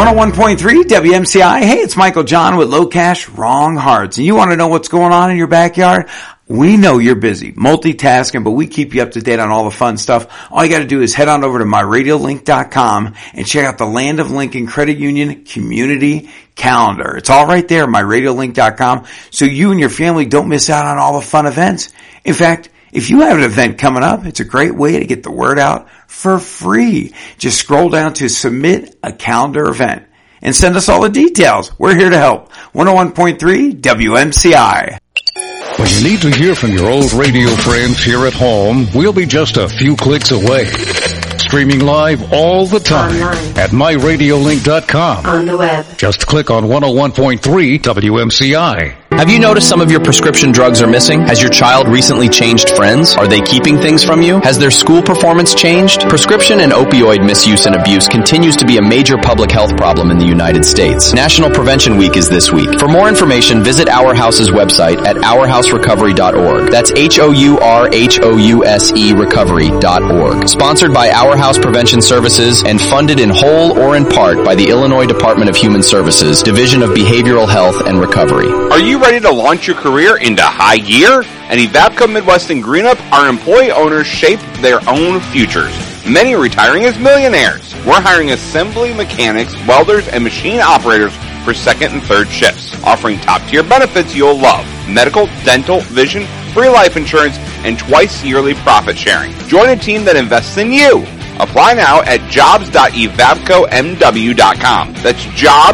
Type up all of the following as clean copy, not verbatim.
101.3 WMCI. Hey, it's Michael John with Low Cash, Wrong Hearts. And you want to know what's going on in your backyard? We know you're busy multitasking, but we keep you up to date on all the fun stuff. All you got to do is head on over to myradiolink.com and check out the Land of Lincoln Credit Union Community Calendar. It's all right there, myradiolink.com, so you and your family don't miss out on all the fun events. In fact, if you have an event coming up, it's a great way to get the word out for free. Just scroll down to Submit a Calendar Event and send us all the details. We're here to help. 101.3 WMCI. When you need to hear from your old radio friends here at home, we'll be just a few clicks away. Streaming live all the time online at myradiolink.com. On the web. Just click on 101.3 WMCI. Have you noticed some of your prescription drugs are missing? Has your child recently changed friends? Are they keeping things from you? Has their school performance changed? Prescription and opioid misuse and abuse continues to be a major public health problem in the United States. National Prevention Week is this week. For more information, visit Our House's website at ourhouserecovery.org. That's HOURHOUSE recovery.org. Sponsored by Our House Prevention Services and funded in whole or in part by the Illinois Department of Human Services, Division of Behavioral Health and Recovery. Are you ready to launch your career into high gear? At Evapco Midwest and Greenup, our employee owners shape their own futures. Many are retiring as millionaires. We're hiring assembly mechanics, welders, and machine operators for second and third shifts, offering top-tier benefits you'll love. Medical, dental, vision, free life insurance, and twice yearly profit sharing. Join a team that invests in you. Apply now at jobs.evapcomw.com. That's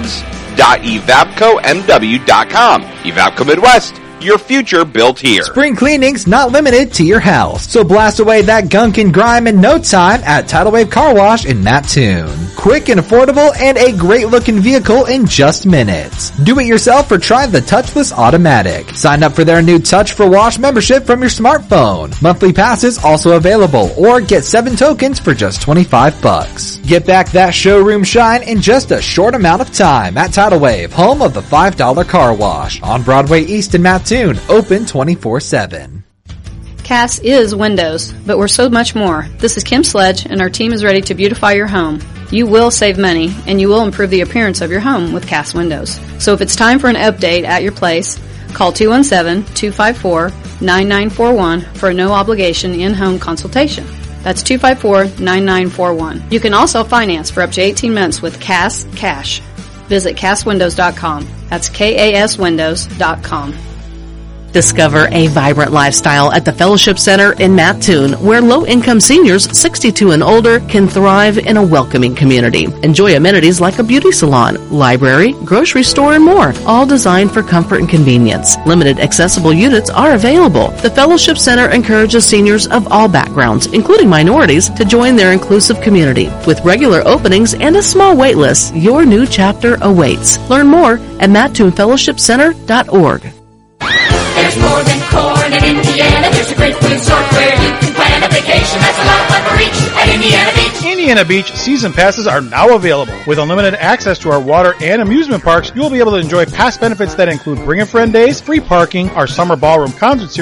jobs.evapcomw.com. Evapco Midwest, your future built here. Spring cleaning's not limited to your house, so blast away that gunk and grime in no time at Tidal Wave Car Wash in Mattoon. Quick and affordable and a great looking vehicle in just minutes. Do it yourself or try the touchless automatic. Sign up for their new Touch for Wash membership from your smartphone. Monthly passes also available, or get 7 tokens for just $25. Get back that showroom shine in just a short amount of time at Tidal Wave, home of the $5 car wash on Broadway East in Mattoon. Open 24/7. Cass is windows, but we're so much more. This is Kim Sledge, and our team is ready to beautify your home. You will save money, and you will improve the appearance of your home with Cass Windows. So if it's time for an update at your place, call 217-254-9941 for a no-obligation in-home consultation. That's 254-9941. You can also finance for up to 18 months with Cass Cash. Visit CassWindows.com. That's KASWindows.com. Discover a vibrant lifestyle at the Fellowship Center in Mattoon, where low-income seniors 62 and older can thrive in a welcoming community. Enjoy amenities like a beauty salon, library, grocery store, and more, all designed for comfort and convenience. Limited accessible units are available. The Fellowship Center encourages seniors of all backgrounds, including minorities, to join their inclusive community. With regular openings and a small wait list, your new chapter awaits. Learn more at MattoonFellowshipCenter.org. There's more than corn in Indiana. There's a great resort where you can plan a vacation. That's a lot of fun for each at Indiana Beach. Indiana Beach season passes are now available. With unlimited access to our water and amusement parks, you will be able to enjoy past benefits that include Bring a Friend days, free parking, our summer ballroom concert series,